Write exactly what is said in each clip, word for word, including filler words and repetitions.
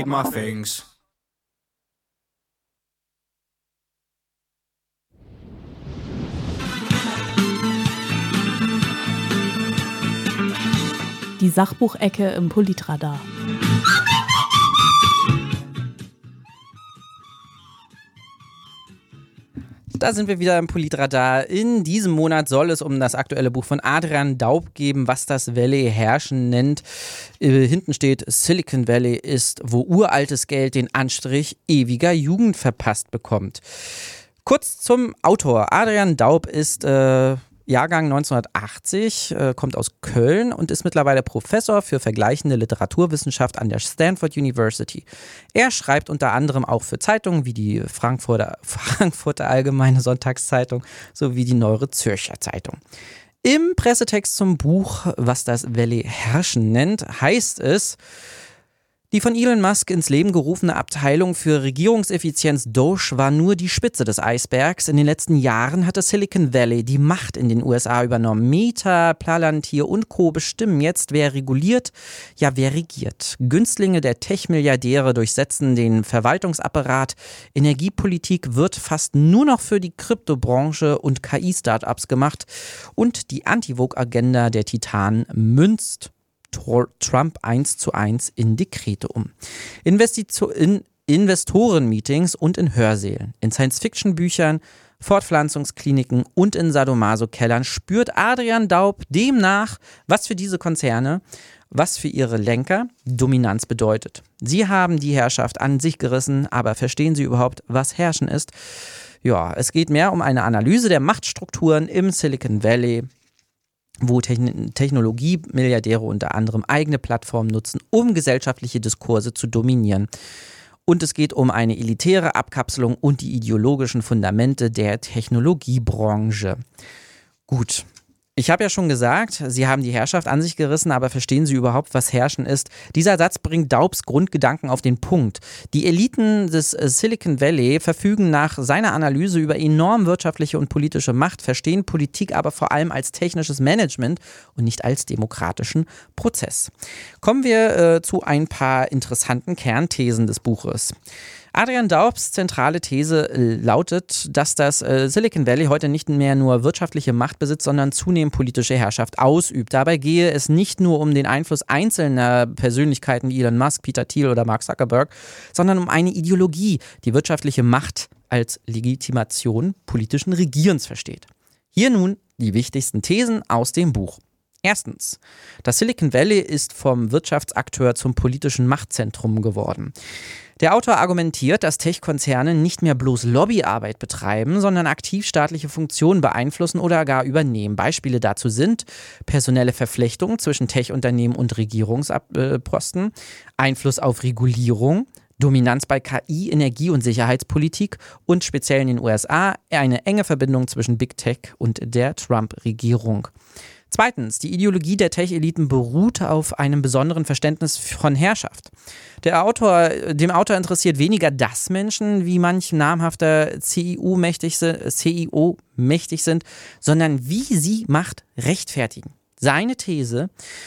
take my things. Die Sachbuchecke im Politradar. Da sind wir wieder im Politradar. In diesem Monat soll es um das aktuelle Buch von Adrian Daub geben, was das Valley herrschen nennt. Äh, hinten steht, Silicon Valley ist, wo uraltes Geld den Anstrich ewiger Jugend verpasst bekommt. Kurz zum Autor. Adrian Daub ist äh, Jahrgang neunzehnhundertachtzig, äh, kommt aus Köln und ist mittlerweile Professor für vergleichende Literaturwissenschaft an der Stanford University. Er schreibt unter anderem auch für Zeitungen wie die Frankfurter, Frankfurter Allgemeine Sonntagszeitung sowie die Neue Zürcher Zeitung. Im Pressetext zum Buch, was das Valley herrschen nennt, heißt es: Die von Elon Musk ins Leben gerufene Abteilung für Regierungseffizienz Doge war nur die Spitze des Eisbergs. In den letzten Jahren hatte Silicon Valley die Macht in den U S A übernommen. Meta, Palantir und Co. bestimmen jetzt, wer reguliert, ja wer regiert. Günstlinge der Tech-Milliardäre durchsetzen den Verwaltungsapparat. Energiepolitik wird fast nur noch für die Kryptobranche und K I-Startups gemacht. Und die Anti-Vogue-Agenda der Titanen münzt Trump eins zu eins in Dekrete um. Investizo- in Investorenmeetings und in Hörsälen, in Science-Fiction-Büchern, Fortpflanzungskliniken und in Sadomaso-Kellern spürt Adrian Daub demnach, was für diese Konzerne, was für ihre Lenker Dominanz bedeutet. Sie haben die Herrschaft an sich gerissen, aber verstehen sie überhaupt, was Herrschen ist? Ja, es geht mehr um eine Analyse der Machtstrukturen im Silicon Valley, wo Techn- Technologie-Milliardäre unter anderem eigene Plattformen nutzen, um gesellschaftliche Diskurse zu dominieren. Und es geht um eine elitäre Abkapselung und die ideologischen Fundamente der Technologiebranche. Gut. Ich habe ja schon gesagt, sie haben die Herrschaft an sich gerissen, aber verstehen sie überhaupt, was Herrschen ist? Dieser Satz bringt Daubs Grundgedanken auf den Punkt. Die Eliten des Silicon Valley verfügen nach seiner Analyse über enorm wirtschaftliche und politische Macht, verstehen Politik aber vor allem als technisches Management und nicht als demokratischen Prozess. Kommen wir äh, zu ein paar interessanten Kernthesen des Buches. Adrian Daubs zentrale These lautet, dass das äh, Silicon Valley heute nicht mehr nur wirtschaftliche Macht besitzt, sondern zunehmend politische Herrschaft ausübt. Dabei gehe es nicht nur um den Einfluss einzelner Persönlichkeiten wie Elon Musk, Peter Thiel oder Mark Zuckerberg, sondern um eine Ideologie, die wirtschaftliche Macht als Legitimation politischen Regierens versteht. Hier nun die wichtigsten Thesen aus dem Buch. Erstens, das Silicon Valley ist vom Wirtschaftsakteur zum politischen Machtzentrum geworden. Der Autor argumentiert, dass Tech-Konzerne nicht mehr bloß Lobbyarbeit betreiben, sondern aktiv staatliche Funktionen beeinflussen oder gar übernehmen. Beispiele dazu sind personelle Verflechtungen zwischen Tech-Unternehmen und Regierungsposten, Einfluss auf Regulierung, Dominanz bei K I, Energie- und Sicherheitspolitik und speziell in den U S A eine enge Verbindung zwischen Big Tech und der Trump-Regierung. Zweitens, die Ideologie der Tech-Eliten beruht auf einem besonderen Verständnis von Herrschaft. Der Autor, dem Autor interessiert weniger, dass Menschen wie manch namhafter C I O mächtig, C I O mächtig sind, sondern wie sie Macht rechtfertigen. Seine These: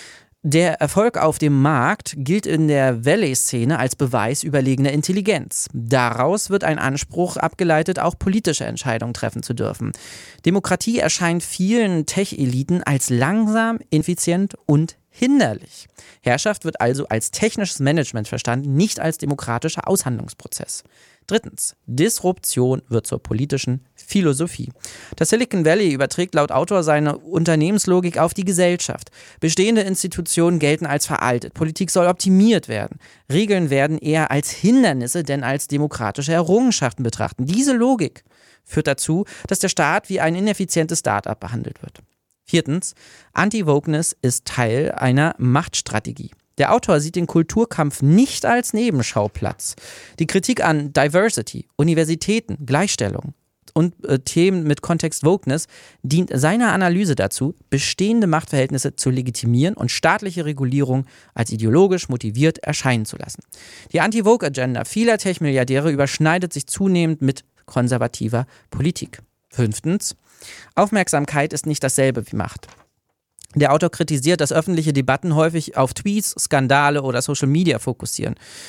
Der Erfolg auf dem Markt gilt in der Valley-Szene als Beweis überlegener Intelligenz. Daraus wird ein Anspruch abgeleitet, auch politische Entscheidungen treffen zu dürfen. Demokratie erscheint vielen Tech-Eliten als langsam, ineffizient und hinderlich. Herrschaft wird also als technisches Management verstanden, nicht als demokratischer Aushandlungsprozess. Drittens, Disruption wird zur politischen Philosophie. Das Silicon Valley überträgt laut Autor seine Unternehmenslogik auf die Gesellschaft. Bestehende Institutionen gelten als veraltet. Politik soll optimiert werden. Regeln werden eher als Hindernisse denn als demokratische Errungenschaften betrachten. Diese Logik führt dazu, dass der Staat wie ein ineffizientes Start-up behandelt wird. Viertens, Anti-Wokeness ist Teil einer Machtstrategie. Der Autor sieht den Kulturkampf nicht als Nebenschauplatz. Die Kritik an Diversity, Universitäten, Gleichstellung und äh, Themen mit Kontext Wokeness dient seiner Analyse dazu, bestehende Machtverhältnisse zu legitimieren und staatliche Regulierung als ideologisch motiviert erscheinen zu lassen. Die Anti-Woke-Agenda vieler Tech-Milliardäre überschneidet sich zunehmend mit konservativer Politik. Fünftens, Aufmerksamkeit ist nicht dasselbe wie Macht. Der Autor kritisiert, dass öffentliche Debatten häufig auf Tweets, Skandale oder Social Media fokussieren.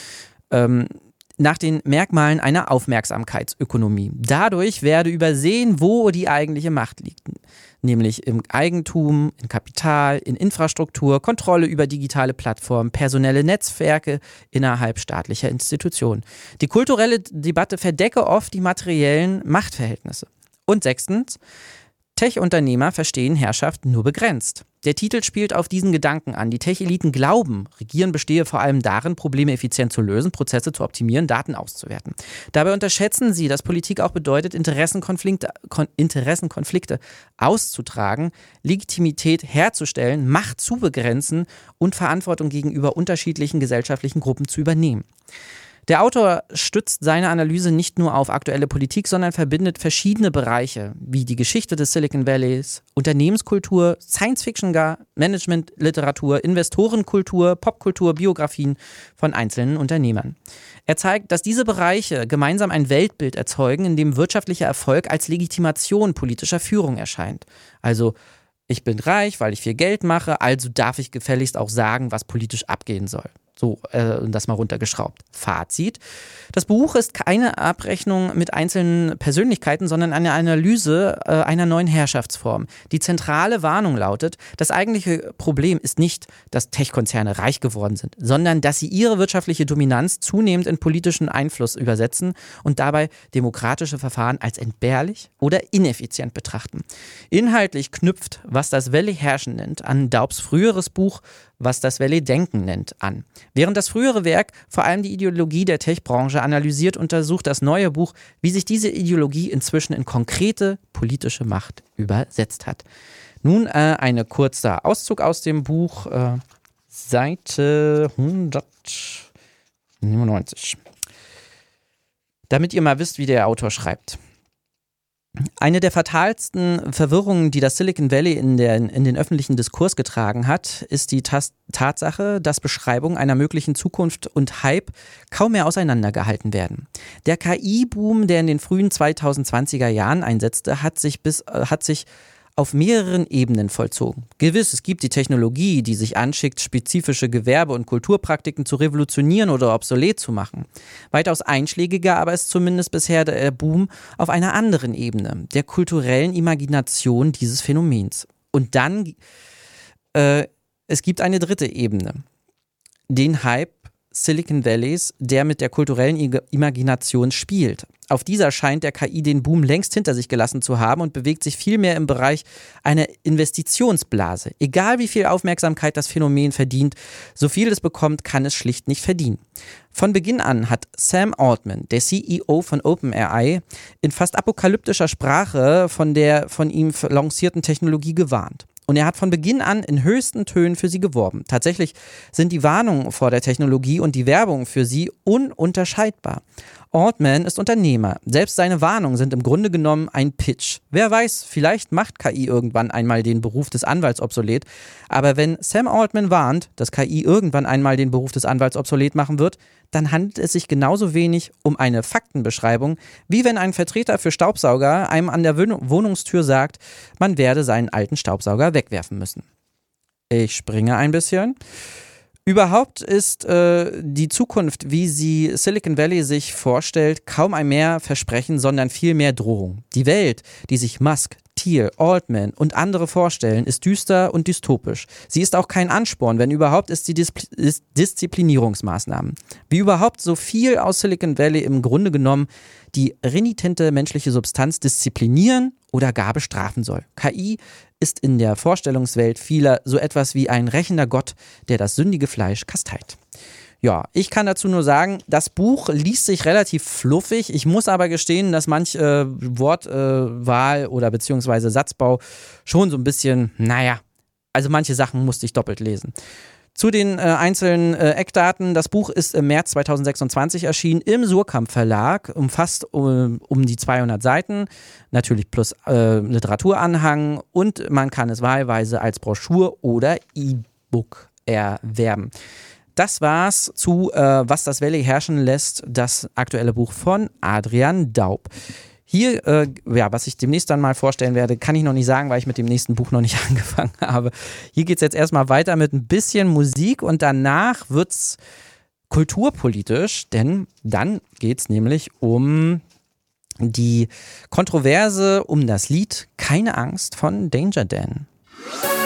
Ähm, nach den Merkmalen einer Aufmerksamkeitsökonomie. Dadurch werde übersehen, wo die eigentliche Macht liegt. Nämlich im Eigentum, in Kapital, in Infrastruktur, Kontrolle über digitale Plattformen, personelle Netzwerke innerhalb staatlicher Institutionen. Die kulturelle Debatte verdecke oft die materiellen Machtverhältnisse. Und sechstens, Tech-Unternehmer verstehen Herrschaft nur begrenzt. Der Titel spielt auf diesen Gedanken an. Die Tech-Eliten glauben, Regieren bestehe vor allem darin, Probleme effizient zu lösen, Prozesse zu optimieren, Daten auszuwerten. Dabei unterschätzen sie, dass Politik auch bedeutet, Interessenkonflikte, Kon- Interessenkonflikte auszutragen, Legitimität herzustellen, Macht zu begrenzen und Verantwortung gegenüber unterschiedlichen gesellschaftlichen Gruppen zu übernehmen. Der Autor stützt seine Analyse nicht nur auf aktuelle Politik, sondern verbindet verschiedene Bereiche, wie die Geschichte des Silicon Valleys, Unternehmenskultur, Science-Fiction gar, Management-Literatur, Investorenkultur, Popkultur, Biografien von einzelnen Unternehmern. Er zeigt, dass diese Bereiche gemeinsam ein Weltbild erzeugen, in dem wirtschaftlicher Erfolg als Legitimation politischer Führung erscheint. Also, ich bin reich, weil ich viel Geld mache, also darf ich gefälligst auch sagen, was politisch abgehen soll. So, äh, das mal runtergeschraubt. Fazit: Das Buch ist keine Abrechnung mit einzelnen Persönlichkeiten, sondern eine Analyse äh, einer neuen Herrschaftsform. Die zentrale Warnung lautet, das eigentliche Problem ist nicht, dass Tech-Konzerne reich geworden sind, sondern dass sie ihre wirtschaftliche Dominanz zunehmend in politischen Einfluss übersetzen und dabei demokratische Verfahren als entbehrlich oder ineffizient betrachten. Inhaltlich knüpft, was das Valley Herrschen nennt, an Daubs früheres Buch Was das Valley Denken nennt, an. Während das frühere Werk vor allem die Ideologie der Tech-Branche analysiert, untersucht das neue Buch, wie sich diese Ideologie inzwischen in konkrete politische Macht übersetzt hat. Nun äh, ein kurzer Auszug aus dem Buch, äh, Seite hundertneunundneunzig. Damit ihr mal wisst, wie der Autor schreibt. Eine der fatalsten Verwirrungen, die das Silicon Valley in, der, in den öffentlichen Diskurs getragen hat, ist die Tas- Tatsache, dass Beschreibungen einer möglichen Zukunft und Hype kaum mehr auseinandergehalten werden. Der K I-Boom, der in den frühen zweitausendzwanziger Jahren einsetzte, hat sich, bis, äh, hat sich auf mehreren Ebenen vollzogen. Gewiss, es gibt die Technologie, die sich anschickt, spezifische Gewerbe- und Kulturpraktiken zu revolutionieren oder obsolet zu machen. Weitaus einschlägiger aber ist zumindest bisher der Boom auf einer anderen Ebene, der kulturellen Imagination dieses Phänomens. Und dann, äh, es gibt eine dritte Ebene, den Hype Silicon Valleys, der mit der kulturellen I- Imagination spielt. Auf dieser scheint der K I den Boom längst hinter sich gelassen zu haben und bewegt sich vielmehr im Bereich einer Investitionsblase. Egal wie viel Aufmerksamkeit das Phänomen verdient, so viel es bekommt, kann es schlicht nicht verdienen. Von Beginn an hat Sam Altman, der C E O von OpenAI, in fast apokalyptischer Sprache von der von ihm lancierten Technologie gewarnt. Und er hat von Beginn an in höchsten Tönen für sie geworben. Tatsächlich sind die Warnungen vor der Technologie und die Werbung für sie ununterscheidbar. Altman ist Unternehmer. Selbst seine Warnungen sind im Grunde genommen ein Pitch. Wer weiß, vielleicht macht K I irgendwann einmal den Beruf des Anwalts obsolet. Aber wenn Sam Altman warnt, dass K I irgendwann einmal den Beruf des Anwalts obsolet machen wird, dann handelt es sich genauso wenig um eine Faktenbeschreibung, wie wenn ein Vertreter für Staubsauger einem an der Wohnungstür sagt, man werde seinen alten Staubsauger wegwerfen müssen. Ich springe ein bisschen. Überhaupt ist äh, die Zukunft, wie sie Silicon Valley sich vorstellt, kaum ein mehr Versprechen, sondern viel mehr Drohung. Die Welt, die sich Musk, Thiel, Altman und andere vorstellen, ist düster und dystopisch. Sie ist auch kein Ansporn, wenn überhaupt ist sie Dis- ist Disziplinierungsmaßnahmen. Wie überhaupt so viel aus Silicon Valley im Grunde genommen die renitente menschliche Substanz disziplinieren oder gar bestrafen soll. K I ist in der Vorstellungswelt vieler so etwas wie ein rächender Gott, der das sündige Fleisch kasteit. Ja, ich kann dazu nur sagen, das Buch liest sich relativ fluffig. Ich muss aber gestehen, dass manch äh, Wortwahl äh, oder beziehungsweise Satzbau schon so ein bisschen, naja, also manche Sachen musste ich doppelt lesen. Zu den äh, einzelnen äh, Eckdaten. Das Buch ist im März zweitausendsechsundzwanzig erschienen im Surkamp Verlag, umfasst um, um die zweihundert Seiten, natürlich plus äh, Literaturanhang, und man kann es wahlweise als Broschur oder E-Book erwerben. Das war's zu äh, Was das Valley herrschen lässt, das aktuelle Buch von Adrian Daub. Hier, äh, ja, was ich demnächst dann mal vorstellen werde, kann ich noch nicht sagen, weil ich mit dem nächsten Buch noch nicht angefangen habe. Hier geht's jetzt erstmal weiter mit ein bisschen Musik und danach wird's kulturpolitisch, denn dann geht es nämlich um die Kontroverse um das Lied Keine Angst von Danger Dan.